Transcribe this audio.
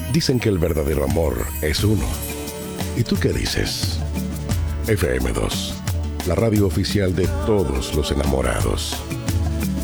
Dicen que el verdadero amor es uno. ¿Y tú qué dices? FM2, la radio oficial de todos los enamorados.